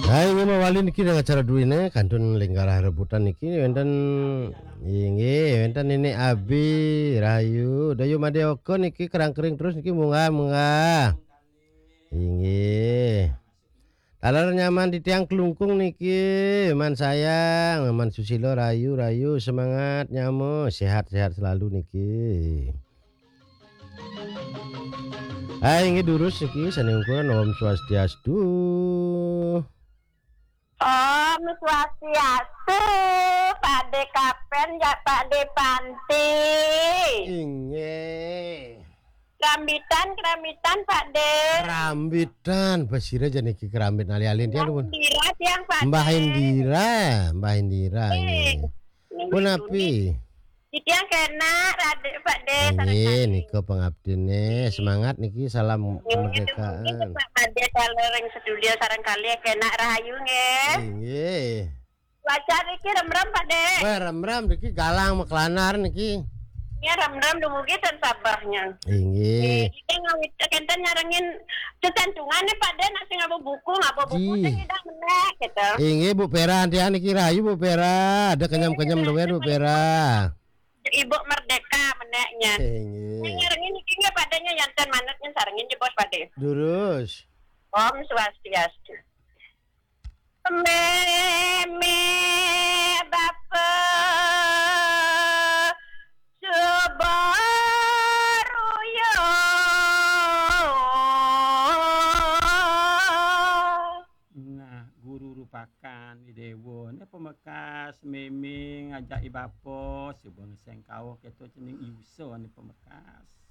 Hai mawali niki dengan acara duwine kantun linggarah rebutan niki wonten inggih wonten Nenek Abi, Rahayu, Dayu Madeoko niki kerang-kering terus niki munggah-munggah. Inggih. Taler nyaman di tiang kelungkung niki, man sayang, man Susilo, Rahayu semangat nyamo, sehat-sehat selalu niki. Hai inggih durus niki saningkuran Om Swastiastu. Om Swastiastu, Pak De Kapen ya Pak De Panti. Inggih. Kerambitan Pak De. Kerambitan, basire aja niki kerambit alih-alih dia Mbah nuwun. Indira tiang Pak Mbah De. Indira, Mbah Indira nggih. Pun Juni. api? Di tiang kena Rade Pak De Nggih sareng-sareng. nika pangabdine, semangat niki salam Itu mungkin kemerdekaan. Pak De kalering studio sareng kali kena rahayu nggih. Nggih. Wajar iki rem-rem Pak De. Wah, rem-rem niki galang meklanar niki. Ya rem-rem dumugi dan sabahnya. Nggih. Kita ngawit kenten nyarengin kecantungan nih Pak Den nasi ngabu buku teh tidak menek gitu. Nggih Bu Pera antian niki rahayu Bu Pera, ada kenyam-kenyam luwen Bu Pera. Ibu Merdeka meneknya. Nggih. Nyarengin iki nggak Pak Dennya yanten manetnya sarengin di bos Pak Den. Durus. Om Swastiastu. Me bapak sebaruyo. Nah, guru rupakan idewo ne pemekas meming ngajak ibapo sebang sengkawah keto cening iuso ne pemekas.